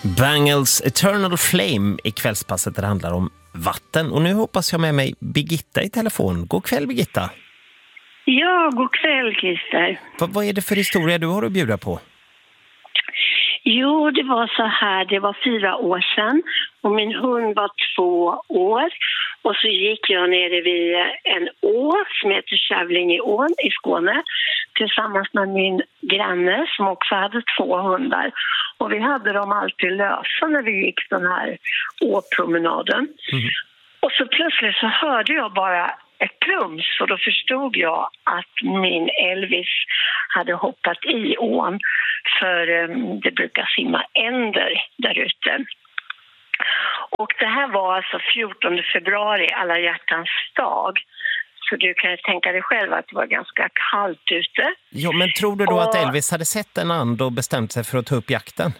Bangles Eternal Flame i kvällspasset där det handlar om vatten. Och nu hoppas jag med mig Birgitta i telefon. God kväll, Birgitta. Ja, god kväll, Christer. Vad är det för historia du har att bjuda på? Jo, det var så här, det var 4 år sedan och min hund var 2 år. Och så gick jag nere vid en å som heter Kävlingeån i Skåne tillsammans med min granne som också hade 2 hundar. Och vi hade dem alltid lösa när vi gick den här åpromenaden. Mm. Och så plötsligt så hörde jag bara ett plums och då förstod jag att min Elvis hade hoppat i ån, för det brukar simma änder där ute. Och det här var alltså 14 februari, alla hjärtans dag. Så du kan tänka dig själv att det var ganska kallt ute. Ja, men tror du då att Elvis hade sett en and och bestämt sig för att ta upp jakten?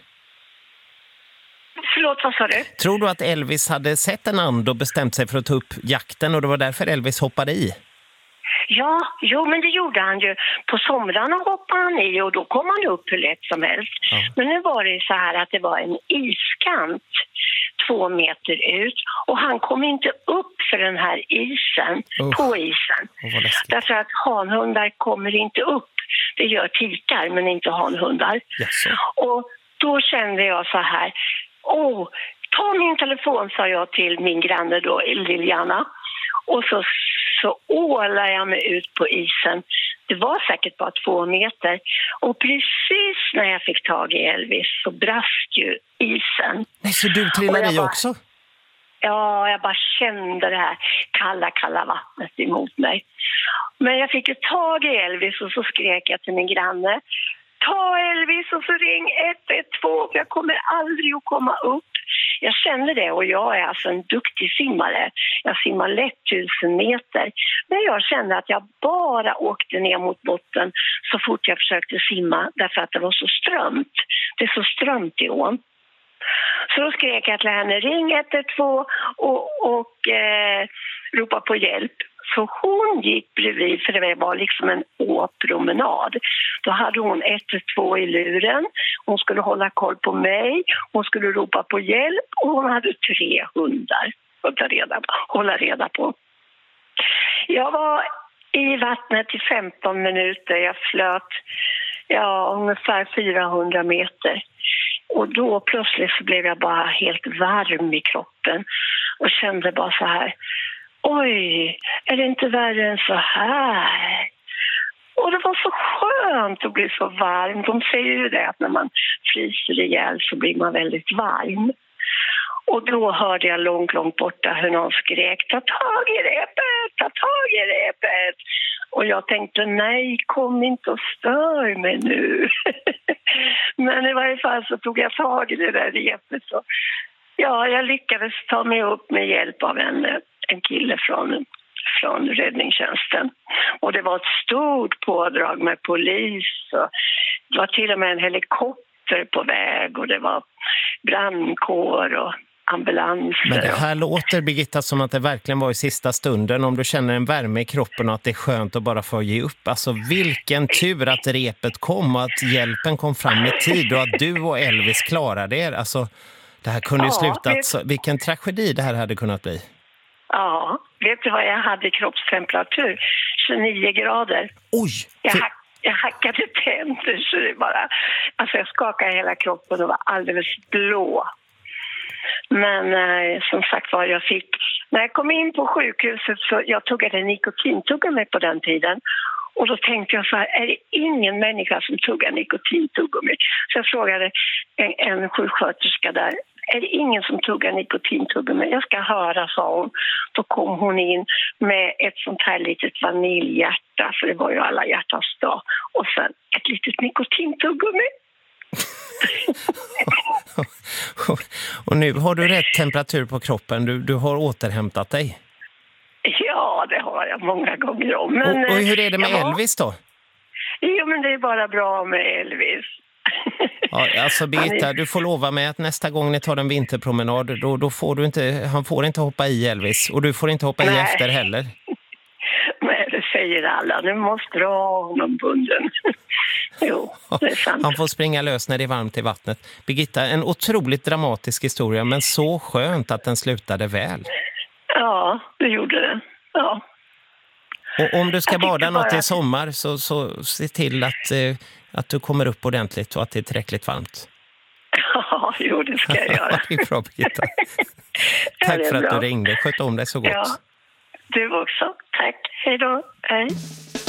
Förlåt, vad sa du? Tror du att Elvis hade sett en and och bestämt sig för att ta upp jakten och det var därför Elvis hoppade i? Ja, jo, men det gjorde han ju. På somrarna hoppade han i och då kom han upp hur lätt som helst. Ja. Men nu var det så här att det var en iskant 2 meter ut och han kom inte upp för den här isen, på isen. Därför att hanhundar kommer inte upp. Det gör tikar men inte hanhundar. Yes. Och då kände jag så här, ta min telefon, sa jag till min granne då, Liliana. Och så ålade jag mig ut på isen. Det var säkert bara 2 meter. Och precis när jag fick tag i Elvis så brast ju isen. Nej, så du trillade i också? Ja, jag bara kände det här kalla vattnet emot mig. Men jag fick ju tag i Elvis och så skrek jag till min granne. Ta Elvis och så ring 112, jag kommer aldrig att komma upp. Jag kände det och jag är alltså en duktig simmare. Jag simmar lätt 1000 meter. Men jag kände att jag bara åkte ner mot botten så fort jag försökte simma därför att det var så strömt. Det är så strömt i ån. Så då skrek jag till henne, ring 112 och ropa på hjälp. Så hon gick bredvid, för det var liksom en åpromenad. Då hade hon 112 i luren. Hon skulle hålla koll på mig. Hon skulle ropa på hjälp. Och hon hade 3 hundar att hålla reda på. Jag var i vattnet i 15 minuter. Jag flöt ungefär 400 meter. Och då plötsligt så blev jag bara helt varm i kroppen. Och kände bara så här... Oj, är det inte värre än så här? Och det var så skönt att bli så varm. De säger ju det att när man fryser ihjäl så blir man väldigt varm. Och då hörde jag långt borta hur någon skrek, ta tag i repet. Och jag tänkte, nej, kom inte och stör mig nu. Men i varje fall så tog jag tag i det där repet. Så, jag lyckades ta mig upp med hjälp av en kille från räddningstjänsten. Och det var ett stort pådrag med polis. Och det var till och med en helikopter på väg. Och det var brandkår och ambulanser. Men det här låter, Birgitta, som att det verkligen var i sista stunden. Om du känner en värme i kroppen och att det är skönt att bara få ge upp. Alltså vilken tur att repet kom och att hjälpen kom fram i tid. Och att du och Elvis klarade er. Alltså det här kunde ju slutat. Så, vilken tragedi det här hade kunnat bli. Ja, vet du vad jag hade i kroppstemperatur? 29 grader. Oj! Jag hackade tänder så det bara... Alltså jag skakade hela kroppen och var alldeles blå. Men som sagt var, jag fick... När jag kom in på sjukhuset så jag tuggade nikotintuggummi på den tiden. Och då tänkte jag så här, är det ingen människa som tuggar nikotintuggummi? Så jag frågade en sjuksköterska där. Är det ingen som tuggar nikotintuggummi? Jag ska höra, sa hon. Då kom hon in med ett sånt här litet vaniljhjärta, för det var ju alla hjärtans dag. Och sen ett litet nikotintuggummi. Och nu har du rätt temperatur på kroppen. Du har återhämtat dig. Ja, det har jag många gånger om. Men, och hur är det med Elvis då? Jo, men det är bara bra med Elvis. Ja, alltså Birgitta, du får lova mig att nästa gång ni tar en vinterpromenad då får du inte, han får inte hoppa i Elvis och du får inte hoppa i efter heller. Nej, det säger alla. Nu måste du ha honom bunden. Jo, det är sant. Han får springa lös när det är varmt i vattnet. Birgitta, en otroligt dramatisk historia, men så skönt att den slutade väl. Ja, det gjorde den. Ja. Och om du ska Jag tycker bada något bara- i sommar så se till att du kommer upp ordentligt och att det är tillräckligt varmt. Ja, jo, det ska jag göra. Det är bra, Birgitta. Ja, Tack det är för att bra. du ringde. Sköt om dig så gott. Ja, du också. Tack. Hej då. Hej.